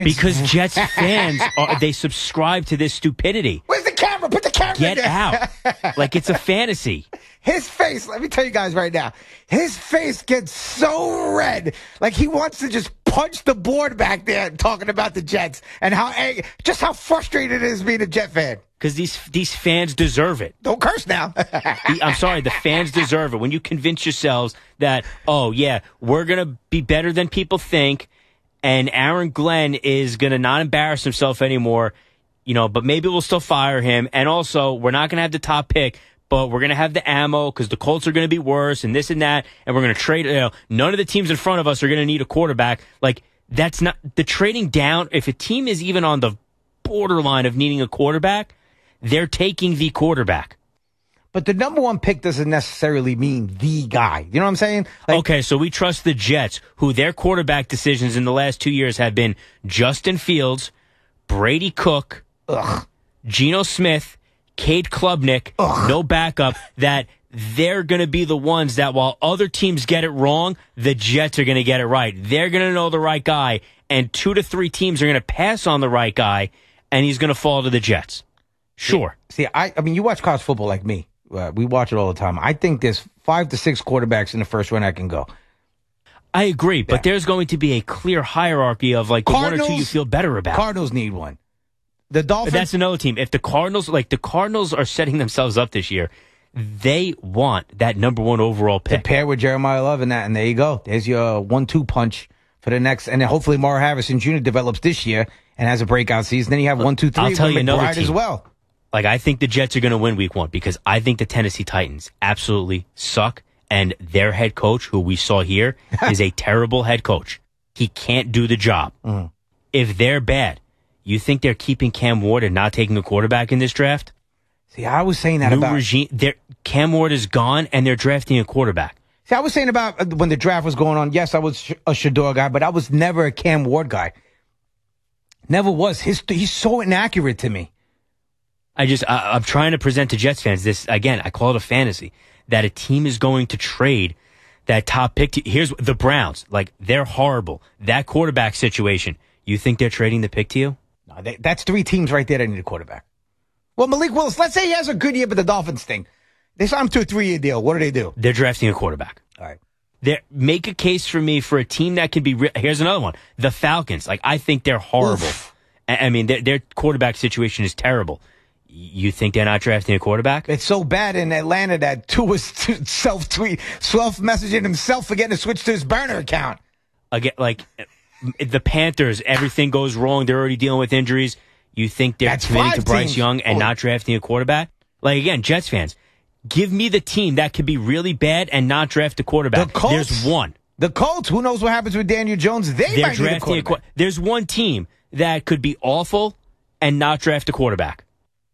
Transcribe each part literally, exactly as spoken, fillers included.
Because Jets fans, are, they subscribe to this stupidity. Where's the camera? Put the camera Get there. out. Like it's a fantasy. His face, let me tell you guys right now, his face gets so red. Like he wants to just punch the board back there talking about the Jets and how ang- just how frustrated it is being a Jet fan. Because these these fans deserve it. Don't curse now. The- I'm sorry, the fans deserve it. When you convince yourselves that, oh, yeah, we're going to be better than people think, and Aaron Glenn is going to not embarrass himself anymore, you know, but maybe we'll still fire him. And also, we're not going to have the top pick, but we're going to have the ammo because the Colts are going to be worse and this and that, and we're going to trade. You know, none of the teams in front of us are going to need a quarterback. Like, that's not the trading down. If a team is even on the borderline of needing a quarterback, they're taking the quarterback. But the number one pick doesn't necessarily mean the guy. You know what I'm saying? Like, okay, so we trust the Jets, who their quarterback decisions in the last two years have been Justin Fields, Brady Cook, ugh. Geno Smith, Cade Klubnik, Ugh. no backup, that they're going to be the ones that while other teams get it wrong, the Jets are going to get it right. They're going to know the right guy, and two to three teams are going to pass on the right guy, and he's going to fall to the Jets. Sure. See, I, I mean, you watch college football like me. Uh, we watch it all the time. I think there's five to six quarterbacks in the first round that can go. I agree, Yeah. but there's going to be a clear hierarchy of like the one or two Cardinals- you feel better about. Cardinals need one. The Dolphins. That's another team. If the Cardinals, like the Cardinals are setting themselves up this year, they want that number one overall to pick. pair with Jeremiah Love and that, and there you go. There's your one two punch for the next, and then hopefully Mara Harrison Junior develops this year and has a breakout season. Then you have one, two, three I'll tell with you another McBride team. as well. Like, I think the Jets are going to win week one because I think the Tennessee Titans absolutely suck, and their head coach, who we saw here, is a terrible head coach. He can't do the job. Mm-hmm. If they're bad, you think they're keeping Cam Ward and not taking a quarterback in this draft? See, I was saying that New about regime. they're- Cam Ward is gone, and they're drafting a quarterback. See, I was saying about uh, when the draft was going on. Yes, I was sh- a Shador guy, but I was never a Cam Ward guy. Never was. His he's so inaccurate to me. I just, I, I'm trying to present to Jets fans this, again, I call it a fantasy, that a team is going to trade that top pick. To, here's the Browns. Like, they're horrible. That quarterback situation, you think they're trading the pick to you? No, they, that's three teams right there that need a quarterback. Well, Malik Willis, let's say he has a good year, but the Dolphins thing. They signed him to a three-year deal. What do they do? They're drafting a quarterback. All right. They're, make a case for me for a team that can be, re- here's another one. The Falcons. Like, I think they're horrible. Oof. I, I mean, their, their quarterback situation is terrible. You think they're not drafting a quarterback? It's so bad in Atlanta that Tua was self-tweet, self-messaging himself forgetting to switch to his burner account. Again, like the Panthers, everything goes wrong. They're already dealing with injuries. You think they're That's committing five to Bryce teams. Young and Oh. not drafting a quarterback? Like, again, Jets fans, give me the team that could be really bad and not draft a quarterback. The Colts? There's one. The Colts, who knows what happens with Daniel Jones? They They're might need a drafting a quarterback. quarterback. There's one team that could be awful and not draft a quarterback.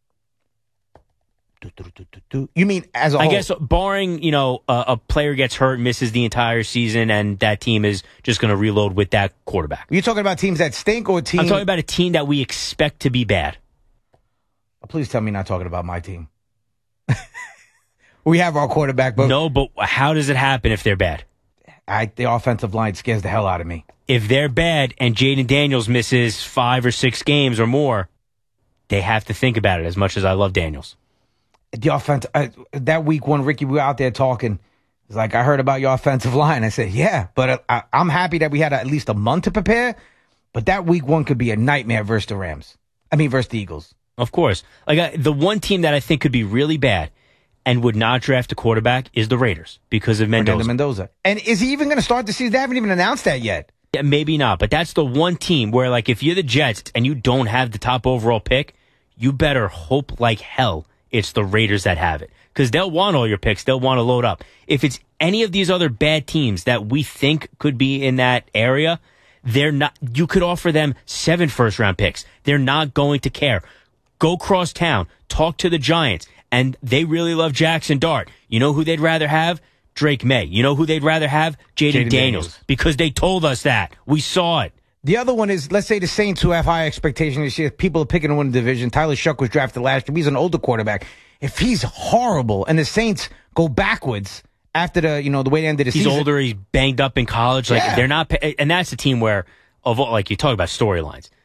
You mean as a I whole? guess barring, you know, a, a player gets hurt, misses the entire season, and that team is just going to reload with that quarterback. You're talking about teams that stink or teams? I'm talking about a team that we expect to be bad. Please tell me you're not talking about my team. We have our quarterback, but No, but how does it happen if they're bad? I, the offensive line scares the hell out of me. If they're bad and Jaden Daniels misses five or six games or more, they have to think about it as much as I love Daniels. The offense, uh, that week when Ricky, we were out there talking, it's like, I heard about your offensive line. I said, yeah, but uh, I, I'm happy that we had at least a month to prepare. But that week one could be a nightmare versus the Rams. I mean, versus the Eagles. Of course. Like I, the one team that I think could be really bad and would not draft a quarterback is the Raiders because of Mendoza. Fernando Mendoza. And is he even going to start the season? They haven't even announced that yet. Yeah, maybe not, but that's the one team where, like, if you're the Jets and you don't have the top overall pick, you better hope like hell it's the Raiders that have it. Because they'll want all your picks. They'll want to load up. If it's any of these other bad teams that we think could be in that area, they're not. You could offer them seven first-round picks. They're not going to care. Go cross town. Talk to the Giants. And they really love Jackson Dart. You know who they'd rather have? Drake May. You know who they'd rather have? Jaden Jaden Daniels. Daniels. Because they told us that. We saw it. The other one is, let's say the Saints, who have high expectations this year. People are picking to win the division. Tyler Shuck was drafted last year. He's an older quarterback. If he's horrible and the Saints go backwards after the, you know, the way they ended the He's season. older. He's banged up in college. Like Yeah. they're not, and that's the team where, of all, like you talk about storylines.